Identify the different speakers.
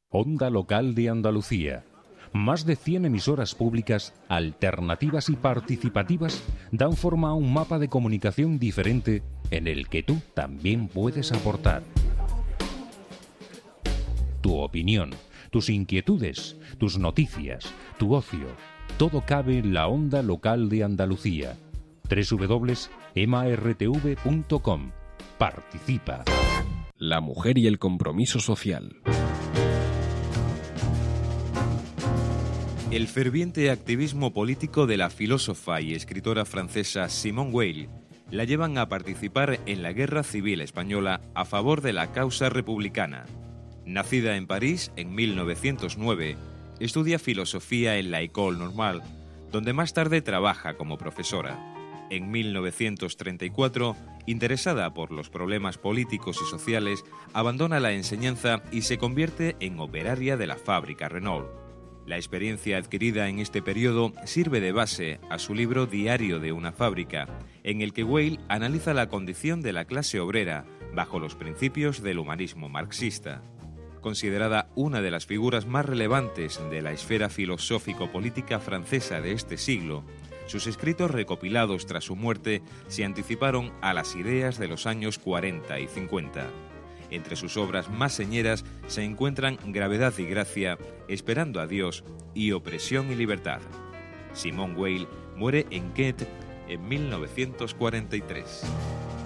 Speaker 1: Onda Local de Andalucía. Más de 100 emisoras públicas, alternativas y participativas dan forma a un mapa de comunicación diferente en el que tú también puedes aportar. Tu opinión, tus inquietudes, tus noticias, tu ocio, todo cabe en la Onda Local de Andalucía. www.emartv.com. Participa.
Speaker 2: La mujer y el compromiso social.
Speaker 3: El ferviente activismo político de la filósofa y escritora francesa Simone Weil la llevan a participar en la Guerra Civil Española a favor de la causa republicana. Nacida en París en 1909, estudia filosofía en la École Normale, donde más tarde trabaja como profesora. En 1934, interesada por los problemas políticos y sociales, abandona la enseñanza y se convierte en operaria de la fábrica Renault. La experiencia adquirida en este periodo sirve de base a su libro Diario de una fábrica, en el que Weil analiza la condición de la clase obrera bajo los principios del humanismo marxista. Considerada una de las figuras más relevantes de la esfera filosófico-política francesa de este siglo, sus escritos recopilados tras su muerte se anticiparon a las ideas de los años 40 y 50. Entre sus obras más señeras se encuentran Gravedad y Gracia, Esperando a Dios y Opresión y Libertad. Simone Weil muere en Ghent en 1943.